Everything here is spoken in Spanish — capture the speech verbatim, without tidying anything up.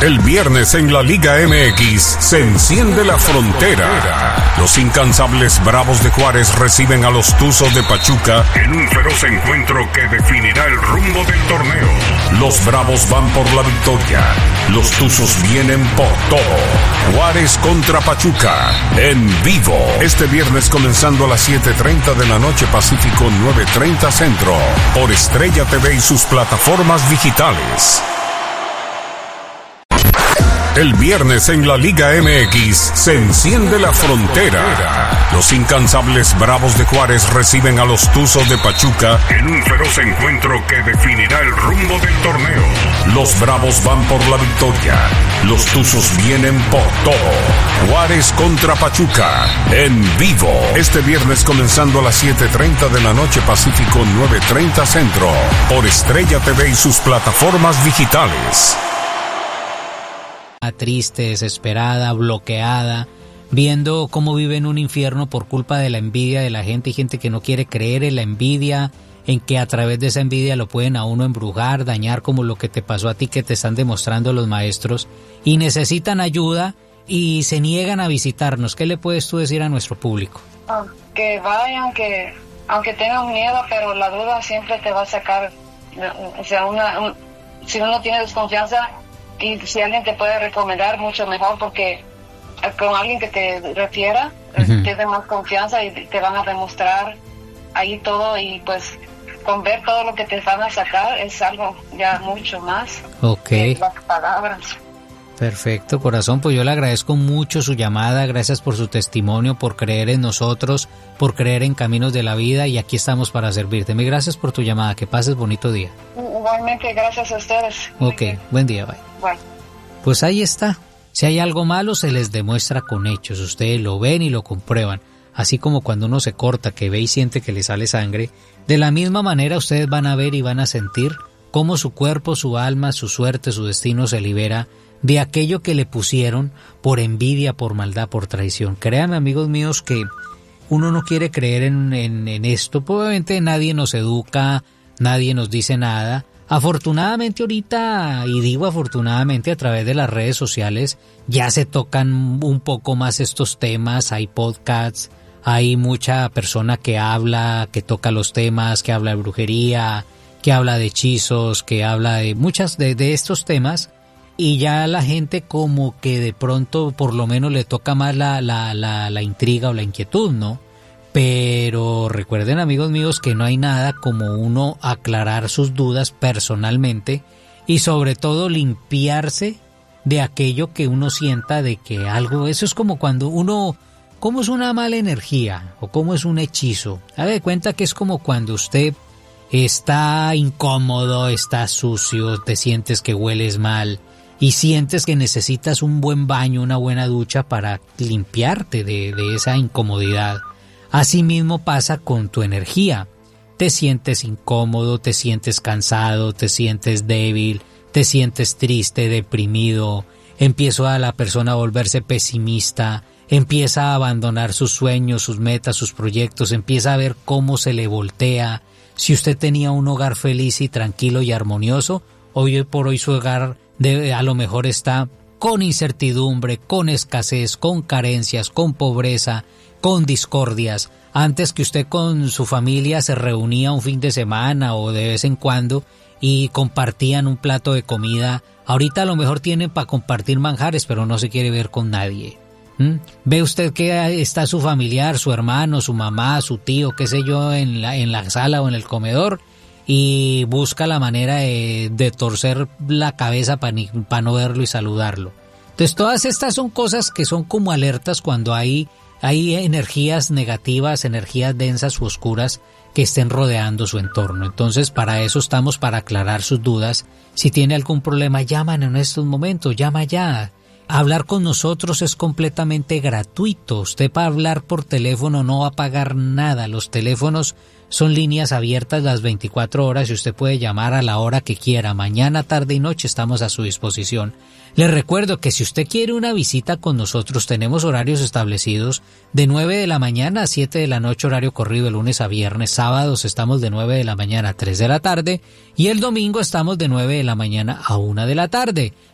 El viernes en la Liga M X se enciende la frontera. Los incansables Bravos de Juárez reciben a los Tuzos de Pachuca en un feroz encuentro que definirá el rumbo del torneo. Los Bravos van por la victoria. Los Tuzos vienen por todo. Juárez contra Pachuca en vivo. Este viernes comenzando a las siete treinta de la noche Pacífico, nueve treinta Centro. Por Estrella T V y sus plataformas digitales. El viernes en la Liga M X se enciende la frontera. Los incansables Bravos de Juárez reciben a los Tuzos de Pachuca en un feroz encuentro que definirá el rumbo del torneo. Los Bravos van por la victoria. Los Tuzos vienen por todo. Juárez contra Pachuca en vivo. Este viernes comenzando a las siete treinta de la noche Pacífico, nueve treinta Centro. Por Estrella T V y sus plataformas digitales. Triste, desesperada, bloqueada, viendo cómo vive en un infierno por culpa de la envidia de la gente. Hay gente que no quiere creer en la envidia, en que a través de esa envidia lo pueden a uno embrujar, dañar, como lo que te pasó a ti, que te están demostrando los maestros, y necesitan ayuda y se niegan a visitarnos. ¿Qué le puedes tú decir a nuestro público? Que vayan, que aunque tengan miedo, pero la duda siempre te va a sacar. O sea, una, un, si uno tiene desconfianza, y si alguien te puede recomendar, mucho mejor, porque con alguien que te refiera, uh-huh. te dé más confianza y te van a demostrar ahí todo, y pues con ver todo lo que te van a sacar es algo ya mucho más Ok. que las palabras. Perfecto, corazón, pues yo le agradezco mucho su llamada, gracias por su testimonio, por creer en nosotros, por creer en Caminos de la Vida, y aquí estamos para servirte. Mil gracias por tu llamada, que pases bonito día. Igualmente, gracias a ustedes. Ok, buen día, bye. Bueno. Pues ahí está, si hay algo malo se les demuestra con hechos, ustedes lo ven y lo comprueban, así como cuando uno se corta, que ve y siente que le sale sangre, de la misma manera ustedes van a ver y van a sentir cómo su cuerpo, su alma, su suerte, su destino se libera de aquello que le pusieron por envidia, por maldad, por traición. Créanme, amigos míos, que uno no quiere creer en, en, en esto. Probablemente nadie nos educa, nadie nos dice nada. Afortunadamente ahorita, y digo afortunadamente, a través de las redes sociales ya se tocan un poco más estos temas. Hay podcasts, hay mucha persona que habla, que toca los temas, que habla de brujería, que habla de hechizos, que habla de muchas de, de estos temas. Y ya la gente como que de pronto por lo menos le toca más la, la, la, la intriga o la inquietud, ¿no? Pero recuerden, amigos míos, que no hay nada como uno aclarar sus dudas personalmente y sobre todo limpiarse de aquello que uno sienta de que algo, eso es como cuando uno, ¿cómo es una mala energía o cómo es un hechizo? Haga de cuenta que es como cuando usted está incómodo, está sucio, te sientes que hueles mal y sientes que necesitas un buen baño, una buena ducha para limpiarte de, de esa incomodidad. Asimismo pasa con tu energía. Te sientes incómodo, te sientes cansado, te sientes débil, te sientes triste, deprimido. Empieza a la persona a volverse pesimista, empieza a abandonar sus sueños, sus metas, sus proyectos, empieza a ver cómo se le voltea. Si usted tenía un hogar feliz y tranquilo y armonioso, hoy por hoy su hogar debe, a lo mejor está con incertidumbre, con escasez, con carencias, con pobreza, con discordias. Antes que usted con su familia se reunía un fin de semana o de vez en cuando y compartían un plato de comida, ahorita a lo mejor tienen para compartir manjares, pero no se quiere ver con nadie. ¿Mm? Ve usted que está su familiar, su hermano, su mamá, su tío, qué sé yo, en la, en la sala o en el comedor, y busca la manera de, de torcer la cabeza para pa no verlo y saludarlo. Entonces todas estas son cosas que son como alertas cuando hay Hay energías negativas, energías densas u oscuras que estén rodeando su entorno. Entonces, para eso estamos, para aclarar sus dudas. Si tiene algún problema, llaman en estos momentos, llama ya. Hablar con nosotros es completamente gratuito. Usted para hablar por teléfono no va a pagar nada. Los teléfonos son líneas abiertas las veinticuatro horas y usted puede llamar a la hora que quiera. Mañana, tarde y noche estamos a su disposición. Les recuerdo que si usted quiere una visita con nosotros, tenemos horarios establecidos de nueve de la mañana a siete de la noche, horario corrido de lunes a viernes. Sábados estamos de nueve de la mañana a tres de la tarde y el domingo estamos de nueve de la mañana a una de la tarde.